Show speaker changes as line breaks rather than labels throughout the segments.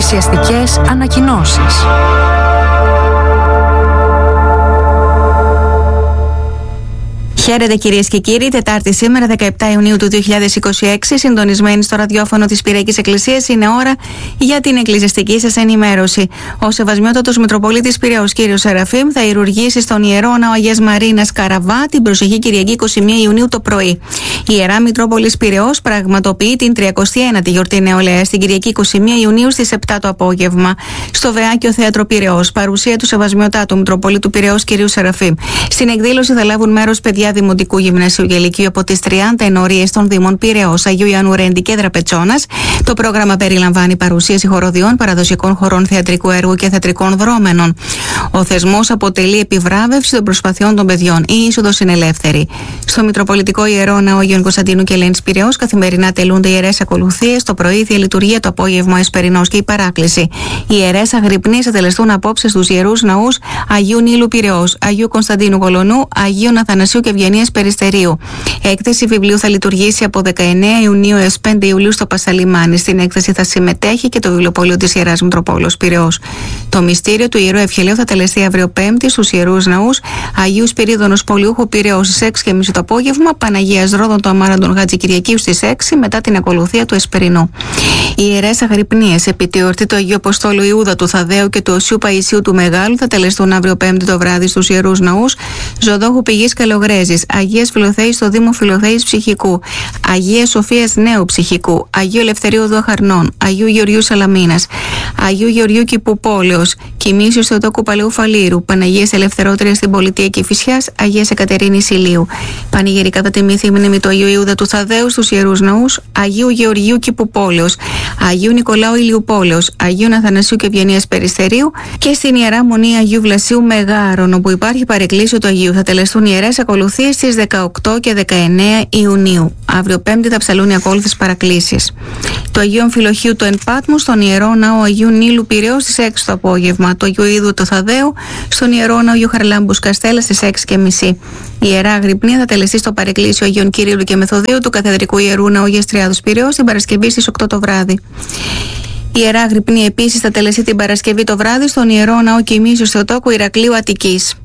Εκκλησιαστικές ανακοινώσεις.
Χαίρετε κυρίες και κύριοι, Τετάρτη σήμερα 17 Ιουνίου του 2026, συντονισμένοι στο ραδιόφωνο της Πυραϊκής Εκκλησίας, είναι ώρα για την εκκλησιαστική σας ενημέρωση. Ο Σεβασμιότατος Μητροπολίτης Πειραιώς κ. Σεραφείμ θα ιερουργήσει στον Ιερό Ναό Αγίας Μαρίνας Καραβά την προσεχή Κυριακή 21 Ιουνίου το πρωί. Η Ιερά Μητρόπολης Πειραιώς πραγματοποιεί την 39η γιορτή νεολαίας την Κυριακή 21 Ιουνίου στις 7 το απόγευμα στο Βεάκιο Θέατρο Πειραιώς. Παρουσία του Σεβασμιότατου Μητροπολίτου Πειραιώς κ. Σεραφείμ. Στην εκδήλωση θα λάβουν μέρος παιδιά Δημοτικού Γυμνασίου και Λυκείου από τις 30 ενορίες των Δήμων Πειραιώς, Αγίου Ιωάννου Ρέντι και Δραπετσόνας. Το πρόγραμμα περιλαμβάνει παρουσίαση χοροδιών, παραδοσιακών χορών θεατρικού έργου και θεατρικών δρόμενων. Ο θεσμός αποτελεί επιβράβευση των προσπαθειών των παιδιών. Η είσοδος είναι ελεύθερη. Στο Μητροπολιτικό Ιερό Ναό Αγίων Κωνσταντίνου και Ελένης Πειραιώς καθημερινά τελούνται ιερές ακολουθίες. Το πρωί, η Θεία Λειτουργία, το απόγευμα, Εσπερινός και η παράκληση. Οι ιερές αγρυπνίες θα τελεστούν απόψε στους ιερούς ναούς Αγίου Νείλου Πειραιώς, Αγίου Κωνσταντίνου Κολονού, Αγίου Αθανασίου και Ευγενίας Περιστερίου. Έκθεση βιβλίου θα λειτουργήσει από 19 Ιουνίου έως 5 Ιουλίου στο Πασαλιμάνι. Στην έκθεση θα συμμετέχει και το βιβλιοπωλείο της Ιεράς Μητροπόλεως Πειραιώς. Το μυστήριο του Ιερού Ευχελαίου θα τελεστεί αύριο Πέμπτη στους ιερούς ναούς Αγίου Σπυρίδωνος Πολιούχου Πειραιώς στις 6:30 το απόγευμα, Παναγίας Ρόδων του Αμάραντων Χατζικυριακίου στις 6 μετά την ακολουθία του Εσπερινού. Οι ιερές αγρυπνίες επί τη εορτή του Αγίου Αποστόλου Ιούδα του Θαδαίου και του Οσίου Παϊσίου του Μεγάλου θα τελεστούν αύριο Πέμπτη το βράδυ στους ιερούς ναούς Ζωδόχου Πηγής Καλογρέζης, Αγίας Φιλοθέης στο Δήμο Φιλοθέης Ψυχικού, Αγίας Σοφίας Νέου Ψυχικού, Αγίου Ελευθερίου Δοαχαρνών, Αγίου Γεωργίου Σαλαμίνας, Αγίου Γεωργίου Κηπουπόλεως, Κοιμήσιος Θεοτόκου Παλαιού Φαλήρου, Παναγίας Ελευθερότερας στην Πολιτεία Κηφισιάς, Αγίας Εκατερίνης Ηλίου. Πανηγυρικά θα τιμηθεί η μνήμη του Αγίου Ιούδα του Θαδαίου στους ιερούς ναούς Αγίου Γεωργίου Κηπουπόλεως, Αγίου Νικολάου Ηλιουπόλεως, Αγίου Αθανασίου και Ευγενίας Περιστερίου και στην Ιερά Μονή Αγίου Βλασίου Μεγάρων, όπου υπάρχει παρεκκλήσιο του Αγίου. Θα τελεστούν ιερές ακολουθίες στις 18 και 19 Ιουνίου. Αύριο Πέμπτη θα ψαλούν οι ακόλουθες παρακλήσεις. Το Αγίου Αμφιλοχείου του Εν Πάτμου στον Ιερό Ναό Αγίου Νείλου Πειραιώς στις 6 το απόγευμα. Το Αγίου Ίδου του Θαδαίου στον Ιερό Ναό Αγίου Χαρλάμπους Καστέλα στις 6:30. Η Ιερά Αγρυπνία θα τελεστεί στο παρεκκλήσιο Αγίων Κυρίλλου και Μεθοδίου του Καθεδρικού Ιερού Ναού Αγίας Τριάδος Πειραιώς την Παρασκευή στις 8 το βράδυ. Η Ιερά Αγρυπνία επίσης θα τελεστεί την Παρασκευή το βράδυ στον Ιερό Ναό Κοιμήσιους Θεοτόκου Ηρακλείου Αττικής.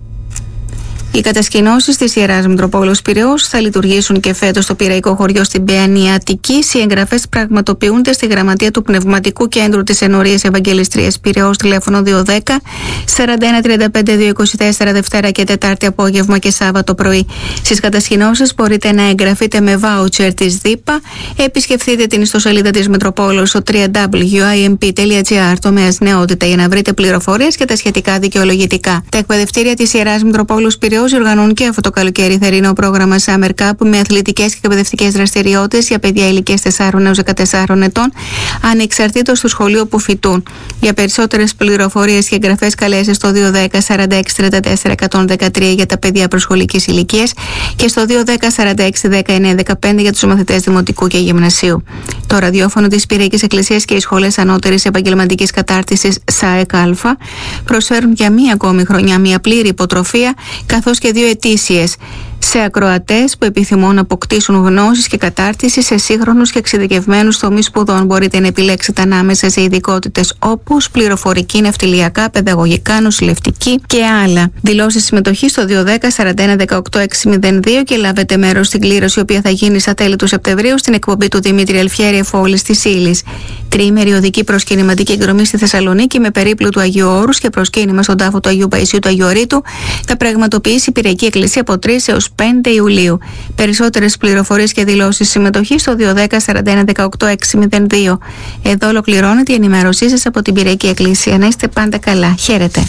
Οι κατασκηνώσεις της Ιεράς Μητροπόλεως Πειραιώς θα λειτουργήσουν και φέτος στο Πειραϊκό Χωριό στην Παιανία Αττικής. Οι εγγραφές πραγματοποιούνται στη Γραμματεία του Πνευματικού Κέντρου της Ενορίας Ευαγγελιστρίας Πειραιώς, τηλέφωνο 210 41 35 224 Δευτέρα και Τετάρτη απόγευμα και Σάββατο πρωί. Στις κατασκηνώσεις μπορείτε να εγγραφείτε με βάουτσερ της ΔΥΠΑ. Επισκεφτείτε την ιστοσελίδα της Μητροπόλεως στο www.imp.gr τομέας νεότητα για να βρείτε πληροφορίες και τα σχετικά δικαιολογητικά. Τα εκπαιδευτήρια της Ιεράς Μητροπόλεως Πειραιώς οργανώνουν και αυτό το καλοκαίρι θερινό πρόγραμμα Summer Cup με αθλητικές και εκπαιδευτικές δραστηριότητες για παιδιά ηλικίας 4 έως 14 ετών, ανεξαρτήτως του σχολείου που φοιτούν. Για περισσότερες πληροφορίες και εγγραφές καλέστε στο 210 46 34 113 για τα παιδιά προσχολικής ηλικίας και στο 210 46 19 15 για τους μαθητές δημοτικού και γυμνασίου. Το ραδιόφωνο της Πυραϊκής Εκκλησίας και οι σχολές ανώτερης επαγγελματικής κατάρτισης ΣΑΕΚ Α προσφέρουν για μία ακόμη χρονιά μία πλήρη υποτροφία καθώς και 2 ετήσιες σε ακροατές που επιθυμούν να αποκτήσουν γνώσεις και κατάρτιση σε σύγχρονους και εξειδικευμένους τομείς σπουδών. Μπορείτε να επιλέξετε ανάμεσα σε ειδικότητες όπως πληροφορική, ναυτιλιακά, παιδαγωγικά, νοσηλευτική και άλλα. Δηλώσεις συμμετοχής στο 210 41 18 602 και λάβετε μέρος στην κλήρωση, η οποία θα γίνει στα τέλη του Σεπτεμβρίου στην εκπομπή του Δημήτρη Αλφιέρη Εφόλης της Ύλης. Τριήμερη οδική προσκυνηματική εκδρομή στη Θεσσαλονίκη με περίπλου του Αγίου Όρους και προσκύνημα στον τάφο του Αγίου Παϊσίου του Αγίου Ρήτου θα πραγματοποιήσει η Πυραϊκή Εκκλησία από 3 έως 5 Ιουλίου. Περισσότερες πληροφορίες και δηλώσεις συμμετοχής στο 210 41 18 602. Εδώ ολοκληρώνεται η ενημέρωσή σας από την Πυραϊκή Εκκλησία. Να είστε πάντα καλά. Χαίρετε.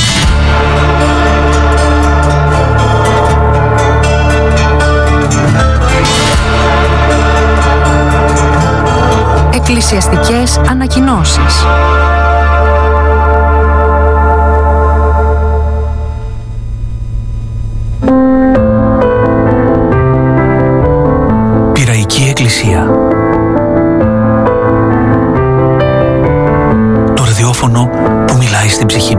Εκκλησιαστικές ανακοινώσεις.
Πυραϊκή Εκκλησία. Το ραδιόφωνο που μιλάει στην ψυχή